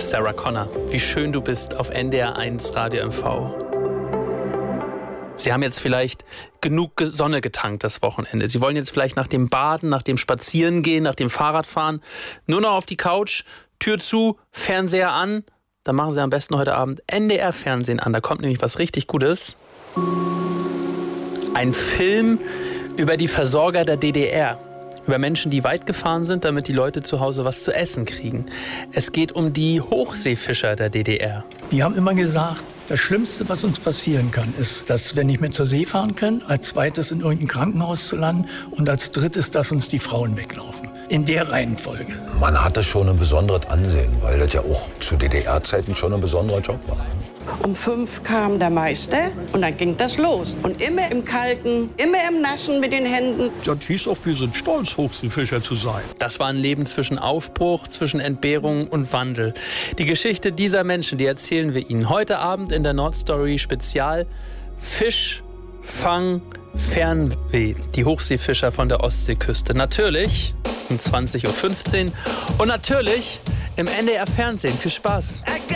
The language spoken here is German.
Sarah Connor, wie schön du bist auf NDR 1 Radio MV. Sie haben jetzt vielleicht genug Sonne getankt das Wochenende. Sie wollen jetzt vielleicht nach dem Baden, nach dem Spazierengehen, nach dem Fahrradfahren nur noch auf die Couch, Tür zu, Fernseher an. Dann machen Sie am besten heute Abend NDR-Fernsehen an. Da kommt nämlich was richtig Gutes. Ein Film über die Versorger der DDR. Über Menschen, die weit gefahren sind, damit die Leute zu Hause was zu essen kriegen. Es geht um die Hochseefischer der DDR. Die haben immer gesagt, das Schlimmste, was uns passieren kann, ist, dass wir nicht mehr zur See fahren können, als zweites in irgendein Krankenhaus zu landen und als drittes, dass uns die Frauen weglaufen. In der Reihenfolge. Man hatte schon ein besonderes Ansehen, weil das ja auch zu DDR-Zeiten schon ein besonderer Job war. Um 5 kam der Meister und dann ging das los. Und immer im Kalten, immer im Nassen mit den Händen. Das hieß auch, wir sind stolz, Hochseefischer zu sein. Das war ein Leben zwischen Aufbruch, zwischen Entbehrung und Wandel. Die Geschichte dieser Menschen, die erzählen wir Ihnen heute Abend in der Nordstory Spezial Fisch, Fang, Fernweh. Die Hochseefischer von der Ostseeküste. Natürlich um 20.15 Uhr und natürlich im NDR Fernsehen. Viel Spaß.